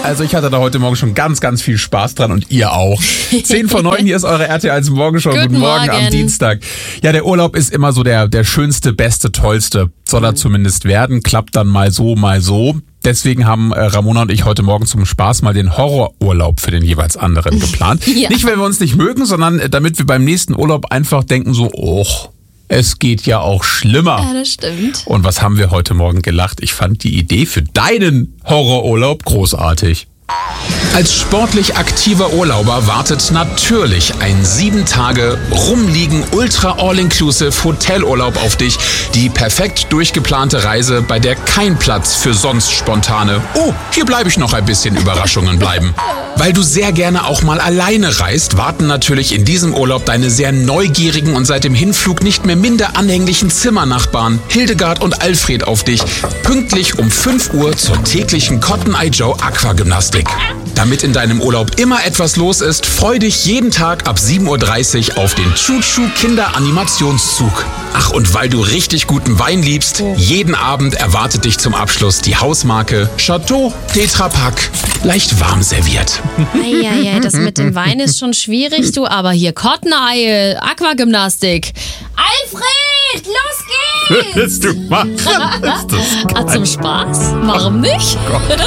Also ich hatte da heute Morgen schon ganz, ganz viel Spaß dran und ihr auch. 10:09, hier ist eure RTL Morgenshow. Guten Morgen am Dienstag. Ja, der Urlaub ist immer so der schönste, beste, tollste. Soll er zumindest werden. Klappt dann mal so, mal so. Deswegen haben Ramona und ich heute Morgen zum Spaß mal den Horrorurlaub für den jeweils anderen geplant. Ja. Nicht, weil wir uns nicht mögen, sondern damit wir beim nächsten Urlaub einfach denken so, es geht ja auch schlimmer. Ja, das stimmt. Und was haben wir heute Morgen gelacht? Ich fand die Idee für deinen Horrorurlaub großartig. Als sportlich aktiver Urlauber wartet natürlich ein 7 Tage Rumliegen Ultra All-Inclusive Hotelurlaub auf dich. Die perfekt durchgeplante Reise, bei der kein Platz für sonst spontane hier bleibe ich noch ein bisschen Überraschungen bleiben. Weil du sehr gerne auch mal alleine reist, warten natürlich in diesem Urlaub deine sehr neugierigen und seit dem Hinflug nicht mehr minder anhänglichen Zimmernachbarn Hildegard und Alfred auf dich. Pünktlich um 5 Uhr zur täglichen Cotton Eye Joe Aquagymnastik. Damit in deinem Urlaub immer etwas los ist, freu dich jeden Tag ab 7:30 Uhr auf den Chuchu Kinder-Animationszug. Ach, und weil du richtig guten Wein liebst, jeden Abend erwartet dich zum Abschluss die Hausmarke Chateau Tetra Pak. Leicht warm serviert. Ja, das mit dem Wein ist schon schwierig, du, aber hier Cotton Eye, Aquagymnastik. Alfred, los geht's! Willst du machen? Ist das geil. Zum Spaß? Warum nicht?